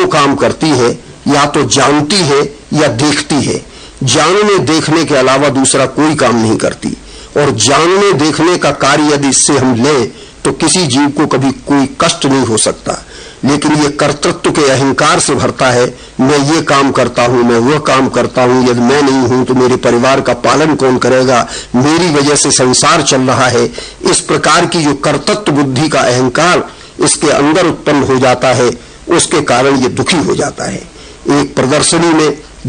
दो काम करती है, या तो जानती है या देखती है। जानने देखने के अलावा दूसरा कोई काम नहीं करती। और जानने देखने का कार्य यदि इससे हम लें तो किसी जीव को कभी कोई कष्ट नहीं हो सकता। लेकिन ये कर्तृत्व के अहंकार से भरता है, मैं ये काम करता हूं, मैं वह काम करता हूं, यदि मैं नहीं हूं तो मेरे परिवार का पालन कौन करेगा, मेरी वजह से संसार चल रहा है। इस प्रकार की जो कर्तृत्व बुद्धि का अहंकार इसके अंदर उत्पन्न हो जाता है, उसके कारण ये दुखी हो जाता है। एक प्रदर्शनी में